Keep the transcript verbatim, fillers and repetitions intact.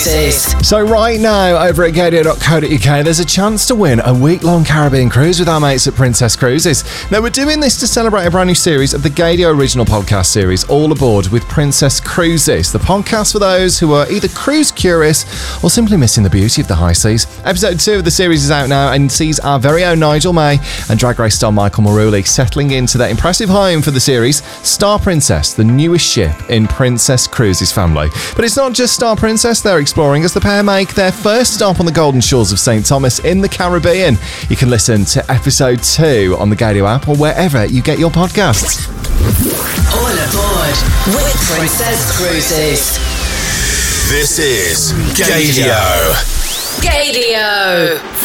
So right now, over at gadio dot co dot uk, there's a chance to win a week-long Caribbean cruise with our mates at Princess Cruises. Now, we're doing this to celebrate a brand new series of the Gadio original podcast series, All Aboard with Princess Cruises, the podcast for those who are either cruise curious or simply missing the beauty of the high seas. Episode two of the series is out now and sees our very own Nigel May and Drag Race star Michael Maruli settling into their impressive home for the series, Star Princess, the newest ship in Princess Cruises family. But it's not just Star Princess they're exploring as the pair make their first stop on the golden shores of Saint Thomas in the Caribbean. You can listen to episode two on the Gadio app or wherever you get your podcasts. All aboard with Princess Cruises. This is Gadio. Gadio.